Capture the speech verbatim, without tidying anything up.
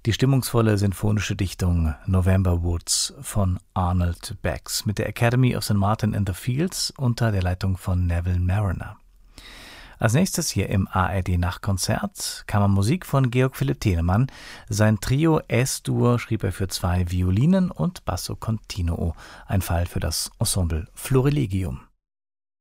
die stimmungsvolle sinfonische Dichtung November Woods von Arnold Becks mit der Academy of Saint Martin in the Fields unter der Leitung von Neville Marriner. Als nächstes hier im A R D-Nachtkonzert Kammermusik von Georg Philipp Telemann. Sein Trio Es-Dur schrieb er für zwei Violinen und Basso Continuo, ein Fall für das Ensemble Florilegium.